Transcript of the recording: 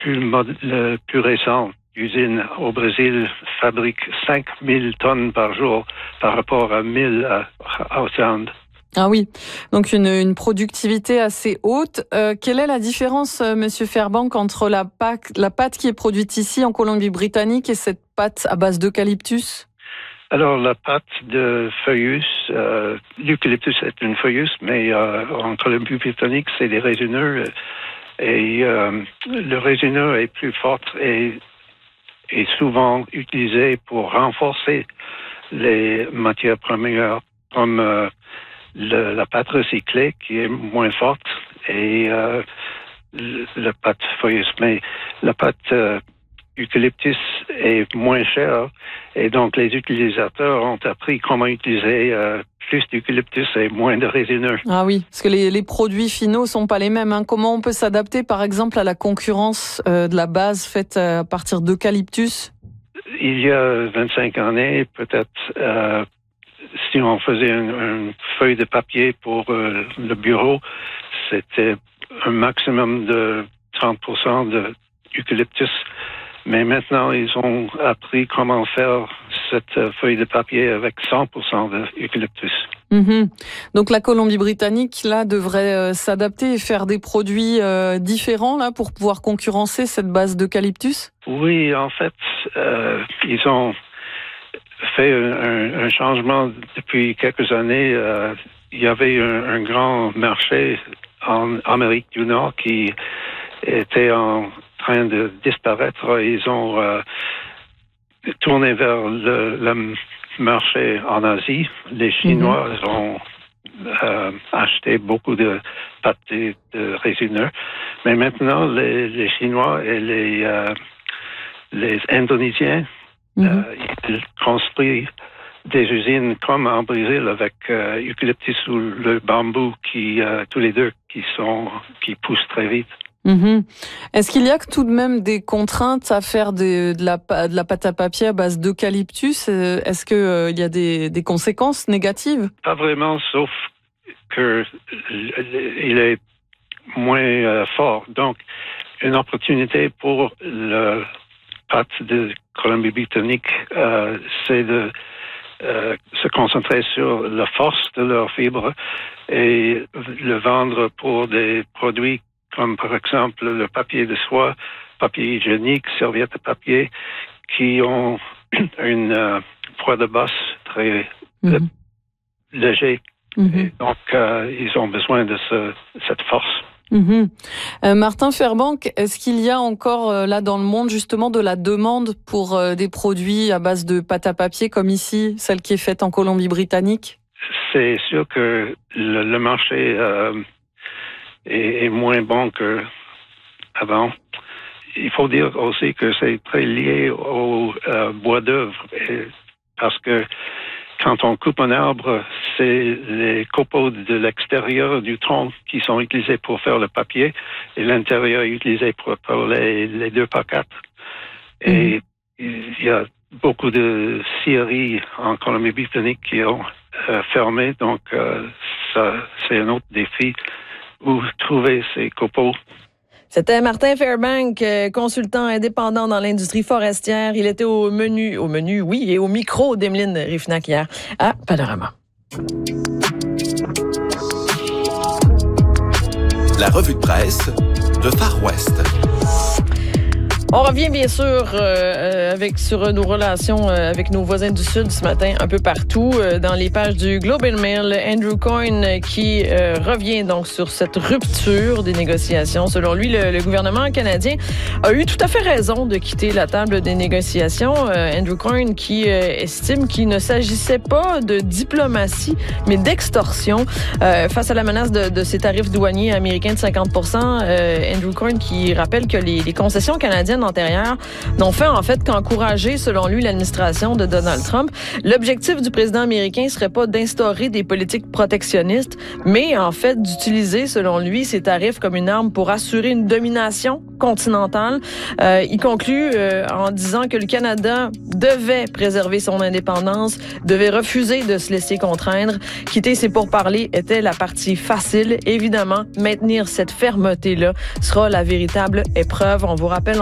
le plus récent usine au Brésil fabrique 5000 tonnes par jour par rapport à 1000 à Hollande. Ah oui, donc une productivité assez haute. Quelle est la différence, Monsieur Fairbank, entre la pâte qui est produite ici en Colombie-Britannique et cette pâte à base d'eucalyptus? Alors, la pâte de feuillus, l'eucalyptus est une feuillus, mais en Colombie-Britannique, c'est des résineux. Et le résineux est plus fort et est souvent utilisé pour renforcer les matières premières, comme la pâte recyclée, qui est moins forte, et la pâte feuilleuse. Mais la pâte eucalyptus est moins chère, et donc les utilisateurs ont appris comment utiliser plus d'eucalyptus et moins de résineux. Ah oui, parce que les produits finaux sont pas les mêmes. Hein. Comment on peut s'adapter, par exemple, à la concurrence de la base faite à partir d'eucalyptus? Il y a 25 années, peut-être, si on faisait une feuille de papier pour le bureau, c'était un maximum de 30% d'eucalyptus. Mais maintenant, ils ont appris comment faire cette feuille de papier avec 100% d'eucalyptus. Mmh. Donc la Colombie-Britannique, là, devrait s'adapter et faire des produits différents, là, pour pouvoir concurrencer cette base d'eucalyptus? Oui, en fait, ils ont fait un changement depuis quelques années. Il y avait un grand marché en Amérique du Nord qui était en train de disparaître. Ils ont tourné vers le marché en Asie. Les Chinois ont acheté beaucoup de pâtes de résineux. Mais maintenant, les Chinois et les Indonésiens, ils construisent des usines comme en Brésil avec eucalyptus ou le bambou tous les deux qui poussent très vite. Est-ce qu'il y a tout de même des contraintes à faire de la pâte à papier à base d'eucalyptus? Est-ce qu'il y a des conséquences négatives? Pas vraiment, sauf que il est moins fort. Donc, une opportunité pour le pâte de Colombie-Britannique, c'est de se concentrer sur la force de leurs fibres et le vendre pour des produits comme par exemple le papier de soie, papier hygiénique, serviettes de papier, qui ont une poids de bosse très léger. Et donc, ils ont besoin de cette force. Martin Fairbank, est-ce qu'il y a encore là dans le monde justement de la demande pour des produits à base de pâte à papier comme ici, celle qui est faite en Colombie-Britannique? C'est sûr que le marché est moins bon qu'avant. Il faut dire aussi que c'est très lié au bois d'œuvre, parce que quand on coupe un arbre, c'est les copeaux de l'extérieur du tronc qui sont utilisés pour faire le papier et l'intérieur est utilisé pour les 2x4. Et il y a beaucoup de scieries en Colombie-Britannique qui ont fermé, donc ça, c'est un autre défi où trouver ces copeaux. C'était Martin Fairbank, consultant indépendant dans l'industrie forestière. Il était au menu, oui, et au micro d'Emeline Rifnac hier à Panorama. La revue de presse de Far West. On revient bien sûr sur nos relations avec nos voisins du Sud ce matin, un peu partout. Dans les pages du Globe and Mail, Andrew Coyne qui revient donc sur cette rupture des négociations. Selon lui, le gouvernement canadien a eu tout à fait raison de quitter la table des négociations. Andrew Coyne qui estime qu'il ne s'agissait pas de diplomatie, mais d'extorsion. Face à la menace de ces tarifs douaniers américains de 50%, Andrew Coyne qui rappelle que les concessions canadiennes semaines antérieures n'ont fait en fait qu'encourager, selon lui, l'administration de Donald Trump. L'objectif du président américain serait pas d'instaurer des politiques protectionnistes, mais en fait d'utiliser, selon lui, ces tarifs comme une arme pour assurer une domination continentale. Il conclut en disant que le Canada devait préserver son indépendance, devait refuser de se laisser contraindre. Quitter ses pourparlers était la partie facile. Évidemment, maintenir cette fermeté-là sera la véritable épreuve. On vous rappelle